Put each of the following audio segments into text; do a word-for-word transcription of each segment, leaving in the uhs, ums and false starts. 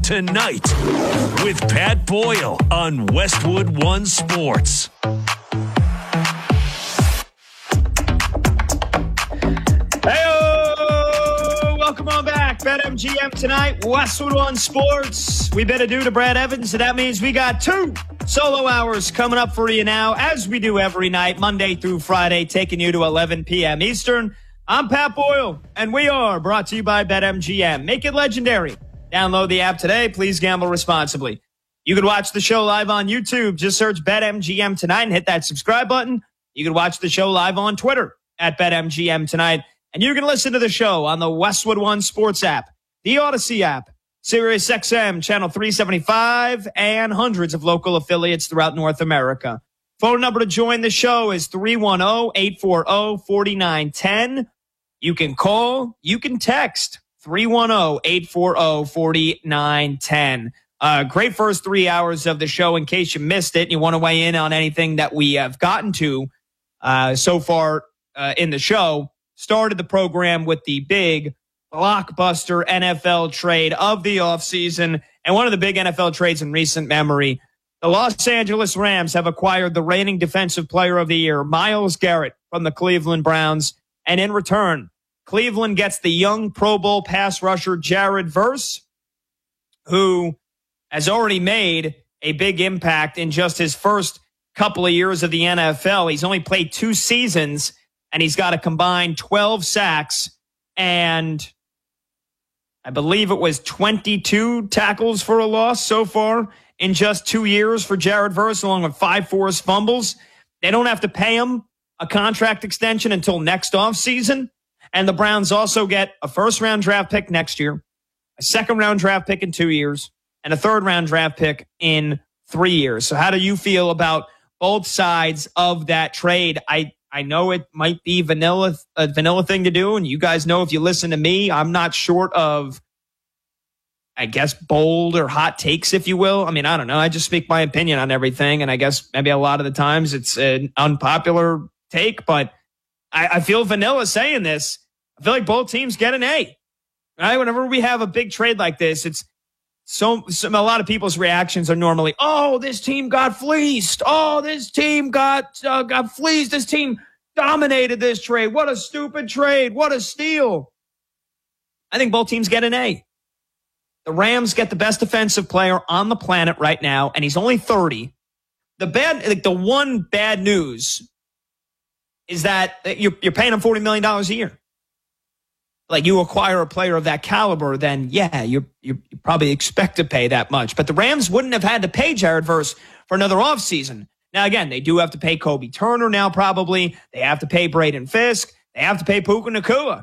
Tonight with Pat Boyle on Westwood One Sports. Hey-o! Welcome on back. BetMGM tonight, Westwood One Sports. We bid adieu to Brad Evans, so that means we got two solo hours coming up for you now, as we do every night, Monday through Friday, taking you to eleven p.m. Eastern. I'm Pat Boyle, and we are brought to you by BetMGM. Make it legendary. Download the app today. Please gamble responsibly. You can watch the show live on YouTube. Just search BetMGM tonight and hit that subscribe button. You can watch the show live on Twitter at BetMGM tonight. And you can listen to the show on the Westwood One Sports app, the Odyssey app, Sirius X M, Channel three seventy-five, and hundreds of local affiliates throughout North America. Phone number to join the show is three one zero, eight four zero, four nine one zero. You can call, you can text. three one zero, eight four zero, four nine one zero. Uh, great first three hours of the show. In case you missed it and you want to weigh in on anything that we have gotten to uh, so far uh, in the show, started the program with the big blockbuster N F L trade of the offseason and one of the big N F L trades in recent memory. The Los Angeles Rams have acquired the reigning defensive player of the year, Myles Garrett, from the Cleveland Browns. And in return, Cleveland gets the young Pro Bowl pass rusher Jared Verse, who has already made a big impact in just his first couple of years of the N F L. He's only played two seasons, and he's got a combined twelve sacks and I believe it was twenty-two tackles for a loss so far in just two years for Jared Verse, along with five forced fumbles. They don't have to pay him a contract extension until next offseason. And the Browns also get a first-round draft pick next year, a second-round draft pick in two years, and a third-round draft pick in three years. So how do you feel about both sides of that trade? I, I know it might be vanilla, a vanilla thing to do, and you guys know if you listen to me, I'm not short of, I guess, bold or hot takes, if you will. I mean, I don't know. I just speak my opinion on everything, and I guess maybe a lot of the times it's an unpopular take, but I, I feel vanilla saying this. I feel like both teams get an A. Right? Whenever we have a big trade like this, it's so, so a lot of people's reactions are normally, oh, this team got fleeced. Oh, this team got uh, got fleeced. This team dominated this trade. What a stupid trade. What a steal. I think both teams get an A. The Rams get the best defensive player on the planet right now, and he's only thirty. The bad, like the one bad news is that you're, you're paying him forty million dollars a year. Like, you acquire a player of that caliber, then, yeah, you you probably expect to pay that much. But the Rams wouldn't have had to pay Jared Verse for another offseason. Now, again, they do have to pay Kobe Turner now, probably. They have to pay Braden Fisk. They have to pay Puka Nacua.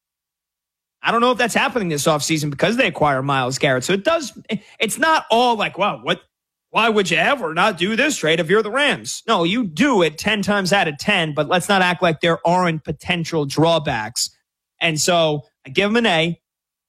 I don't know if that's happening this offseason because they acquire Myles Garrett. So it does, it's not all like, wow, what? Why would you ever not do this trade if you're the Rams? No, you do it ten times out of ten, but let's not act like there aren't potential drawbacks. And so I give them an A,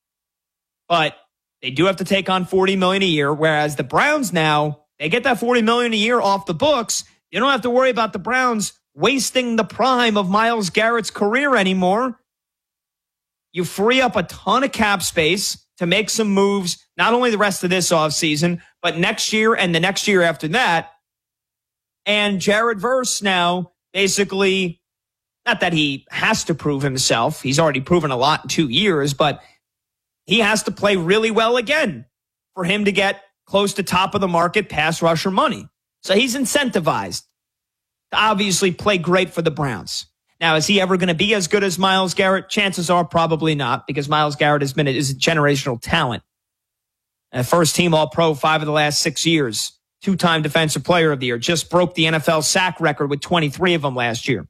but they do have to take on forty million dollars a year, whereas the Browns now, they get that forty million dollars a year off the books. You don't have to worry about the Browns wasting the prime of Myles Garrett's career anymore. You free up a ton of cap space to make some moves, not only the rest of this offseason, but next year and the next year after that. And Jared Verse now basically, not that he has to prove himself. He's already proven a lot in two years, but he has to play really well again for him to get close to top of the market pass rusher money. So he's incentivized to obviously play great for the Browns. Now, is he ever going to be as good as Myles Garrett? Chances are probably not, because Myles Garrett has been a, is a generational talent. A first-team All-Pro five of the last six years. Two-time Defensive Player of the Year. Just broke the N F L sack record with twenty-three of them last year.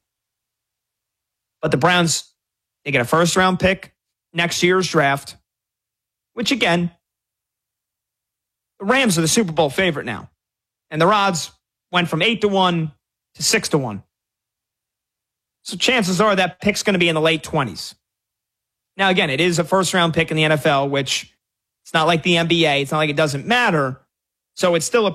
But the Browns, they get a first-round pick next year's draft, which, again, the Rams are the Super Bowl favorite now. And their odds went from eight to one to six to one. So chances are that pick's going to be in the late twenties. Now, again, it is a first-round pick in the N F L, which it's not like the N B A. It's not like it doesn't matter. So it's still a